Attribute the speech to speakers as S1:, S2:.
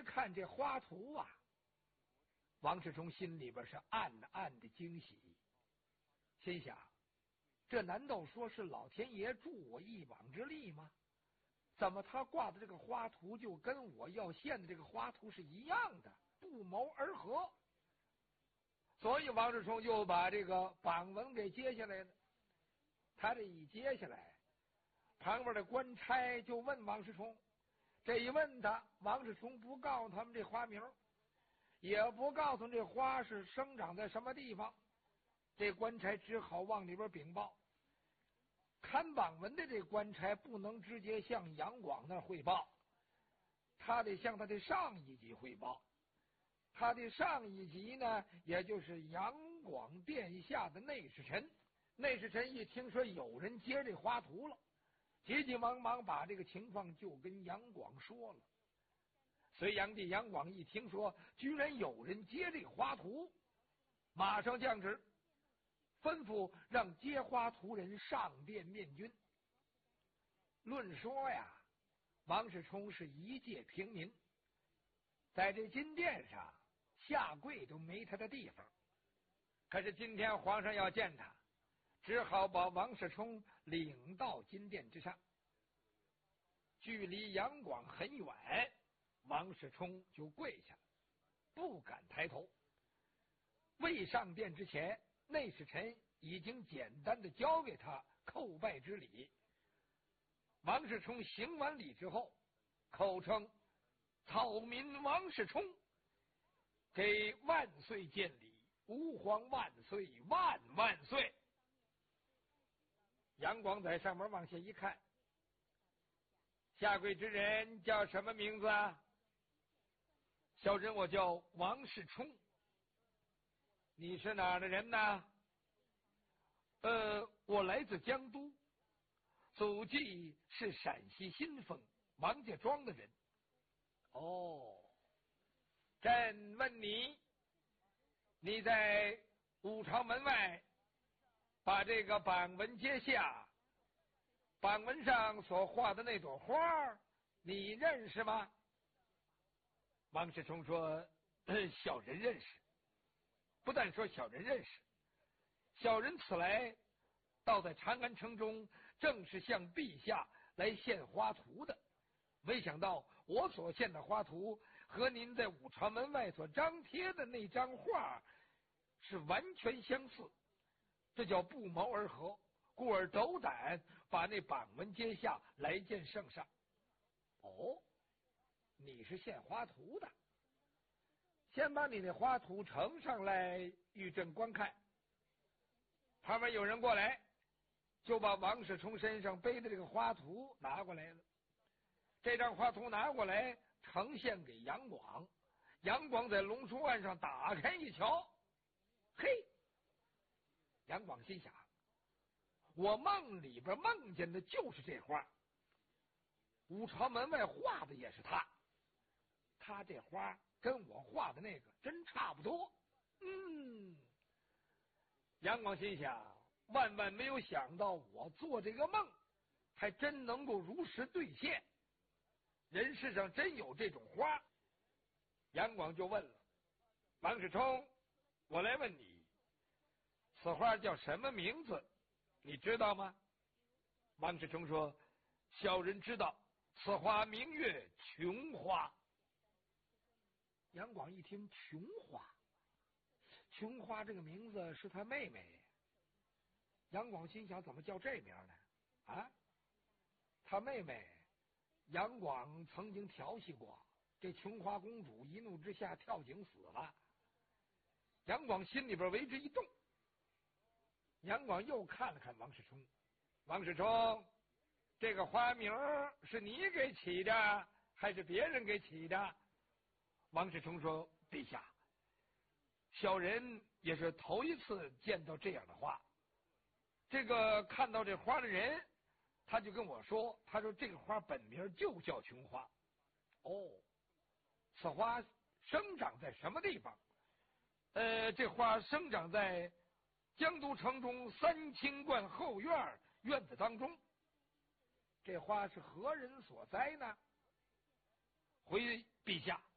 S1: 看这花图啊，王世充心里边是暗暗的惊喜，心想：这难道说是老天爷助我一膀之力吗？怎么他挂的这个花图就跟我要献的这个花图是一样的，不谋而合？所以王世充就把这个榜文给接下来了。他这一接下来，旁边的官差就问王世充，这一问他，王世充不告诉他们这花名，也不告诉这花是生长在什么地方，这官差只好往里边禀报。看榜文的这官差不能直接向杨广那汇报，他得向他的上一级汇报。他的上一级呢，也就是杨广殿下的内侍臣。内侍臣一听说有人接这花图了，急急忙忙把这个情况就跟杨广说了。隋炀帝杨广一听说居然有人接这个花图，马上降旨，吩咐让接花图人上殿面君。论说呀，王世充是一介平民，在这金殿上下跪都没他的地方，可是今天皇上要见他，只好把王世充领到金殿之上。距离杨广很远，王世充就跪下了，不敢抬头。未上殿之前，内侍臣已经简单的交给他叩拜之礼。王世充行完礼之后，口称草民王世充给万岁见礼，吾皇万岁万万岁。杨广在上面往下一看，下跪之人叫什么名字啊？小人我叫王世充。你是哪儿的人呢？我来自江都，祖籍是陕西新丰王家庄的人。哦，朕问你，你在武朝门外把这个榜文揭下，榜文上所画的那朵花你认识吗？王世充说：小人认识。不但说小人认识，小人此来倒在长安城中，正是向陛下来献花图的。没想到我所献的花图和您在武朝门外所张贴的那张画是完全相似，这叫不谋而合，故而斗胆把那榜文揭下来见圣上。哦，你是献花图的，先把你那花图呈上来与朕观看。旁边有人过来，就把王世充身上背的这个花图拿过来了。这张花图拿过来呈现给杨广，杨广在龙书案上打开一瞧，嘿，杨广心想，我梦里边梦见的就是这花，武朝门外画的也是他这花跟我画的那个真差不多。杨广心想，万万没有想到我做这个梦还真能够如实兑现，人世上真有这种花。杨广就问了王世充，我来问你，此花叫什么名字，你知道吗？王世充说：小人知道，此花名曰琼花。杨广一听琼花，琼花这个名字是他妹妹。杨广心想，怎么叫这名呢？啊，他妹妹杨广曾经调戏过，这琼花公主一怒之下跳井死了。杨广心里边为之一动。杨广又看了看王世充，王世充，这个花名是你给起的还是别人给起的？王世充说：陛下，小人也是头一次见到这样的花。这个看到这花的人，他就跟我说，他说这个花本名就叫琼花。哦，此花生长在什么地方？这花生长在江都城中三清观后院子当中。这花是何人所栽呢？回陛下，